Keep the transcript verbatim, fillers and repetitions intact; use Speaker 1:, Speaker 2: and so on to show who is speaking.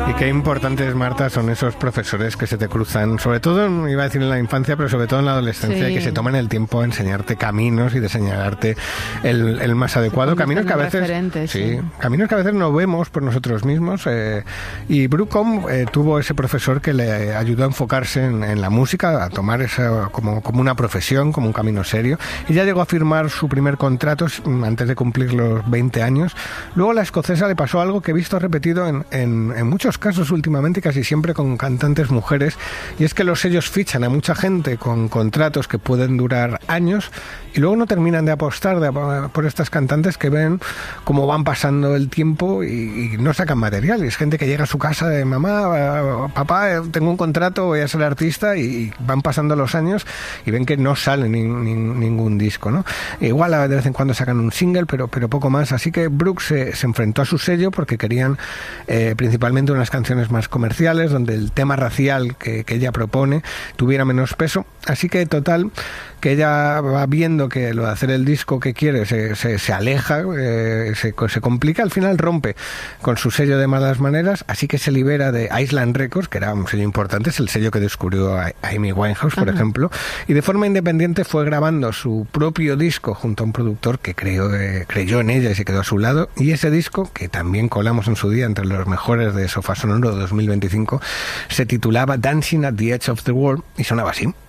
Speaker 1: Y qué importantes, Marta, son esos profesores que se te cruzan, sobre todo, iba a decir en la infancia, pero sobre todo en la adolescencia,
Speaker 2: sí.
Speaker 1: que se toman el tiempo a enseñarte caminos y de señalarte el, el más adecuado. Caminos que a veces sí,
Speaker 2: sí.
Speaker 1: caminos que a veces no vemos por nosotros mismos. Eh, y Brooke eh, tuvo ese profesor que le ayudó a enfocarse en, en la música, a tomar esa como, como una profesión, como un camino serio. Y ya llegó a firmar su primer contrato antes de cumplir los veinte años. Luego a la escocesa le pasó algo que he visto repetido en, en, en muchos casos últimamente y casi siempre con cantantes mujeres, y es que los sellos fichan a mucha gente con contratos que pueden durar años y luego no terminan de apostar de, por estas cantantes que ven cómo van pasando el tiempo y, y no sacan material. Y es gente que llega a su casa de mamá, papá, tengo un contrato, voy a ser artista, y van pasando los años y ven que no sale ni, ni, ningún disco, ¿no? Igual de vez en cuando sacan un single, pero, pero poco más. Así que Brooke se, se enfrentó a su sello porque querían eh, principalmente unas canciones más comerciales, donde el tema racial que, que ella propone tuviera menos peso. Así que total, que ella va viendo que lo de hacer el disco que quiere se, se, se aleja, eh, se, se complica, al final rompe con su sello de malas maneras, así que se libera de Island Records, que era un sello importante, es el sello que descubrió a Amy Winehouse, por Ajá. ejemplo, y de forma independiente fue grabando su propio disco junto a un productor que creyó, eh, creyó en ella y se quedó a su lado, y ese disco, que también colamos en su día entre los mejores de Sofá Sonoro dos mil veinticinco, se titulaba Dancing at the Edge of the World y sonaba así.